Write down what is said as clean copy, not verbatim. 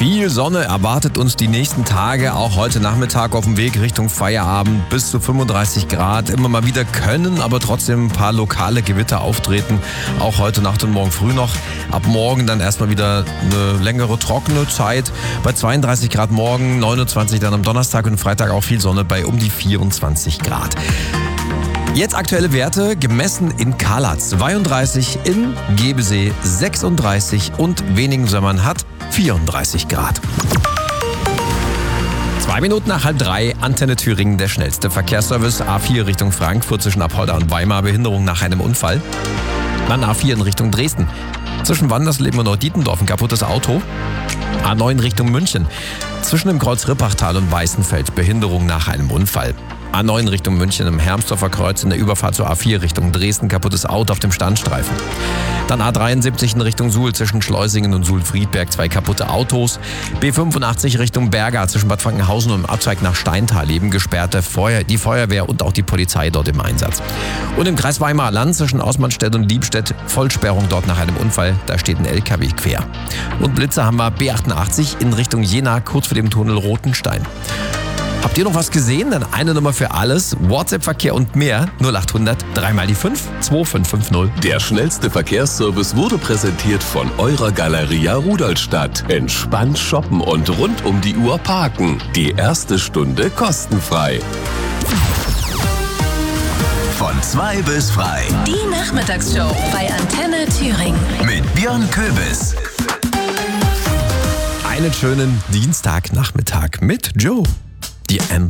Viel Sonne erwartet uns die nächsten Tage, auch heute Nachmittag auf dem Weg Richtung Feierabend. Bis zu 35 Grad. Immer mal wieder können aber trotzdem ein paar lokale Gewitter auftreten. Auch heute Nacht und morgen früh noch. Ab morgen dann erstmal wieder eine längere trockene Zeit. Bei 32 Grad morgen, 29 dann am Donnerstag und Freitag auch viel Sonne bei um die 24 Grad. Jetzt aktuelle Werte, gemessen in Kalatz 32, in Gebesee 36 und Weningen-Sömmern hat 34 Grad. 2 Minuten nach 2:30, Antenne Thüringen, der schnellste Verkehrsservice. A4 Richtung Frankfurt zwischen Apolda und Weimar, Behinderung nach einem Unfall. Dann A4 in Richtung Dresden. Zwischen Wandersleben und Neudietendorf ein kaputtes Auto. A9 Richtung München. Zwischen dem Kreuz Rippachtal und Weißenfeld, Behinderung nach einem Unfall. A9 Richtung München im Hermsdorfer Kreuz in der Überfahrt zur A4 Richtung Dresden, kaputtes Auto auf dem Standstreifen. Dann A73 in Richtung Suhl zwischen Schleusingen und Suhl-Friedberg, 2 kaputte Autos. B85 Richtung Berga zwischen Bad Frankenhausen und im Abzweig nach Steintal eben gesperrte die Feuerwehr und auch die Polizei dort im Einsatz. Und im Kreis Weimarer Land zwischen Ausmannstedt und Liebstedt Vollsperrung dort nach einem Unfall, da steht ein LKW quer. Und Blitzer haben wir B88 in Richtung Jena kurz vor dem Tunnel Rotenstein. Habt ihr noch was gesehen? Dann eine Nummer für alles. WhatsApp-Verkehr und mehr. 0800 3 mal die 5 2550. Der schnellste Verkehrsservice wurde präsentiert von eurer Galeria Rudolstadt. Entspannt shoppen und rund um die Uhr parken. Die erste Stunde kostenfrei. Von 2 bis frei. Die Nachmittagsshow bei Antenne Thüringen. Mit Björn Köbis. Einen schönen Dienstagnachmittag mit Joe. The End.